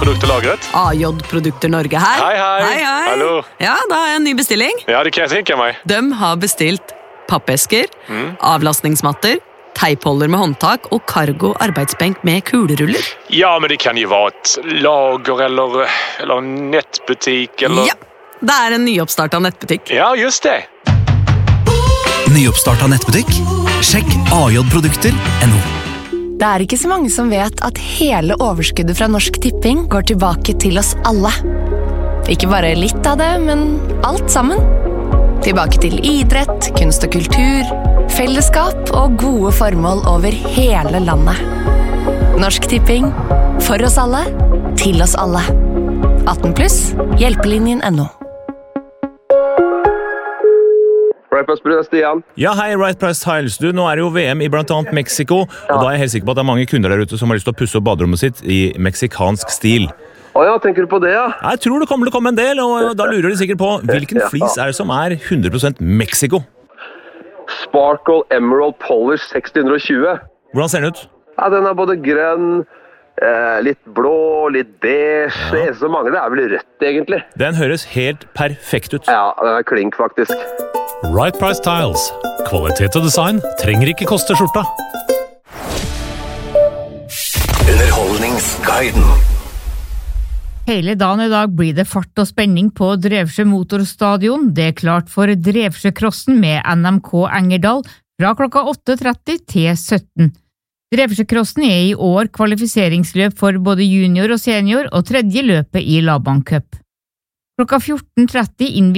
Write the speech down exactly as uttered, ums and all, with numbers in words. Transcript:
Produkter lagret. A J Produkter Norge her. Hei, hei. Hei, hei. Hallo. Ja, da har jeg en ny bestilling. Ja, det kan jeg tenke meg. De har bestilt pappesker, Mm. avlastningsmatter, teipholder med håndtak og cargo arbeidsbenk med kuleruller. Ja, men det kan jo være et lager eller, eller en nettbutikk eller... Ja, det er en nyoppstart av nettbutikk. Ja, just det. Nyoppstart av nettbutikk? Sjekk a j produkter punktum no. Det er ikke så mange som vet at hele overskuddet fra Norsk Tipping går tilbake til oss alle. Ikke bare litt av det, men alt sammen. Tilbake til idrett, kunst og kultur, fellesskap og gode formål over hele landet. Norsk Tipping. For oss alle. Til oss alle. atten pluss. Hjelpelinjen punktum no. Right Price Tiles, Stian. Ja, hei, Right Price Tiles. Du, nå er det jo V M i blant annet Mexico, og da er jeg helt sikker på at det er mange kunder der ute som har lyst til å pusse opp baderommet sitt i meksikansk stil. Å ja, tenker du på det, ja? Jeg tror det kommer til å komme en del, og da lurer de sikkert på hvilken flis er det som er hundre prosent Mexico. Sparkle Emerald Polish seks hundre og tjue. Hvordan ser den ut? Ja, den er både grønn, eh, litt blå, litt beige. Ja. Det eneste som mangler er vel rødt, egentlig. Den høres helt perfekt ut. Ja, den er klink, faktisk. Right Price Tiles. Kvalitet og design trenger ikke koste skjorta. Underholdningsguiden. Hele dagen i dag blir det fart og spenning på Drevsjø Motorstadion. Det er klart for Drevsjøcrossen med N M K Engerdal fra klokka åtte tretti til sytten. Drevsjøcrossen er i år kvalifiseringsløp for både junior og senior, og tredje løpet i Laban Cup. Klokka fjorten tretti